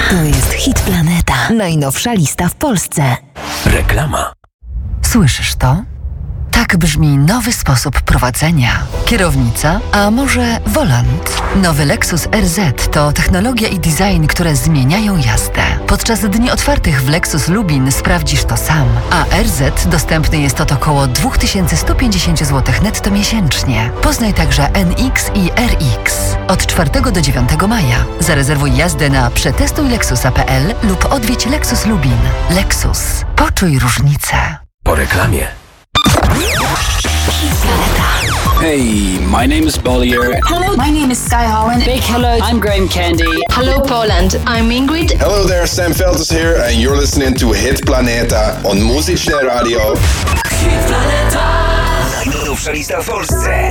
To jest Hit Planeta. Najnowsza lista w Polsce. Reklama. Słyszysz to? Tak brzmi nowy sposób prowadzenia. Kierownica, a może volant? Nowy Lexus RZ to technologia i design, które zmieniają jazdę. Podczas dni otwartych w Lexus Lubin sprawdzisz to sam, a RZ dostępny jest od około 2150 zł netto miesięcznie. Poznaj także NX i RX. Od 4 do 9 maja. Zarezerwuj jazdę na przetestujlexusa.pl lub odwiedź Lexus Lubin. Lexus. Poczuj różnicę. Po reklamie. Hey, my name is Bollier. Hello, my name is Sky Holland. Big hello, I'm Graham Candy. Hello Poland, I'm Ingrid. Hello there, Sam Feltus here and you're listening to Hit Planeta on Muzyczne Radio. Hit Planeta. Najnowsza lista w Polsce.